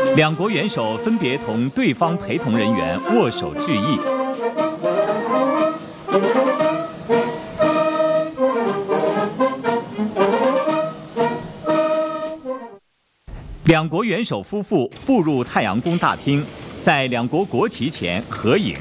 两国元首分别同对方陪同人员握手致意。两国元首夫妇步入太阳宫大厅，在两国国旗前合影。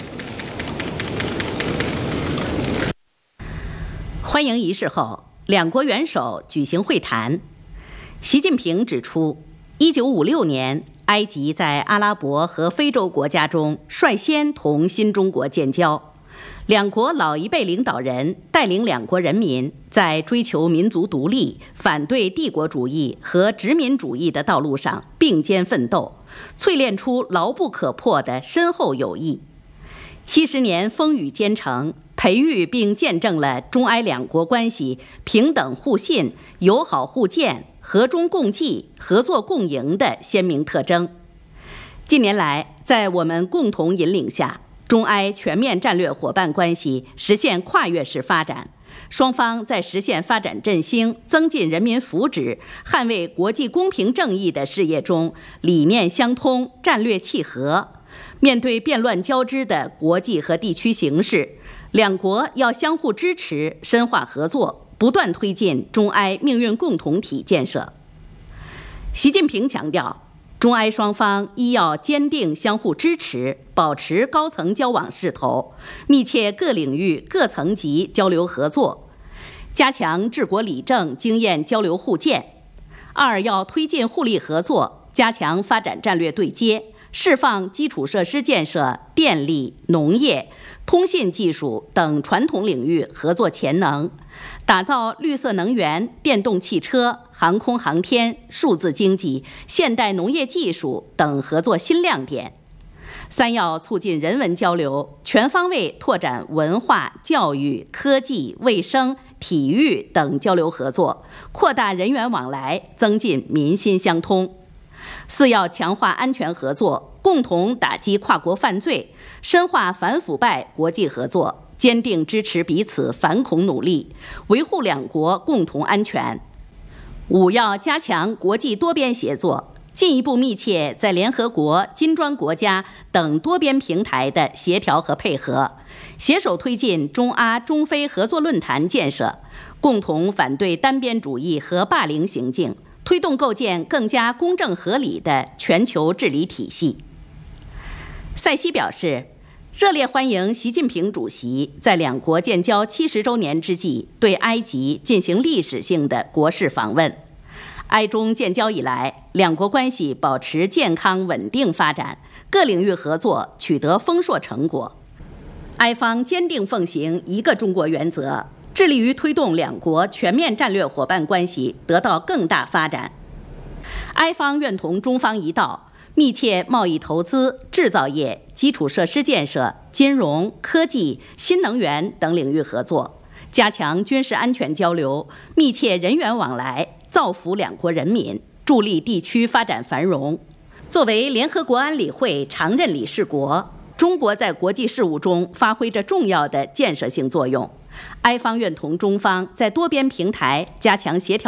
欢迎仪式后，两国元首举行会谈。习近平指出，1956年，埃及在阿拉伯和非洲国家中率先同新中国建交。两国老一辈领导人带领两国人民在追求民族独立、反对帝国主义和殖民主义的道路上并肩奋斗，淬炼出牢不可破的深厚友谊。70年风雨兼程，培育并见证了中埃两国关系平等互信、友好互鉴、和衷共济、合作共赢的鲜明特征。近年来，在我们共同引领下，中埃全面战略伙伴关系实现跨越式发展，双方在实现发展振兴、增进人民福祉、捍卫国际公平正义的事业中理念相通、战略契合。面对变乱交织的国际和地区形势，两国要相互支持、深化合作，不断推进中埃命运共同体建设。习近平强调，中埃双方依要坚定相互支持，保持高层交往势头，密切各领域各层级交流合作，加强治国理政经验交流互鉴。二要推进互利合作，加强发展战略对接，释放基础设施建设、电力、农业、通信技术等传统领域合作潜能，打造绿色能源、电动汽车、航空航天、数字经济、现代农业技术等合作新亮点。三要促进人文交流，全方位拓展文化、教育、科技、卫生、体育等交流合作，扩大人员往来，增进民心相通。四要强化安全合作，共同打击跨国犯罪，深化反腐败国际合作，坚定支持彼此反恐努力，维护两国共同安全。五要加强国际多边协作，进一步密切在联合国、金砖国家等多边平台的协调和配合，携手推进中阿、中非合作论坛建设，共同反对单边主义和霸凌行径，推动构建更加公正合理的全球治理体系。塞西表示，热烈欢迎习近平主席在两国建交70周年之际对埃及进行历史性的国事访问。埃中建交以来，两国关系保持健康稳定发展，各领域合作取得丰硕成果。埃方坚定奉行一个中国原则，致力于推动两国全面战略伙伴关系得到更大发展。埃方愿同中方一道，密切贸易投资、制造业、基础设施建设、金融、科技、新能源等领域合作，加强军事安全交流，密切人员往来，造福两国人民，助力地区发展繁荣。作为联合国安理会常任理事国，中国在国际事务中发挥着重要的建设性作用。埃方愿同中方在多边平台加强协调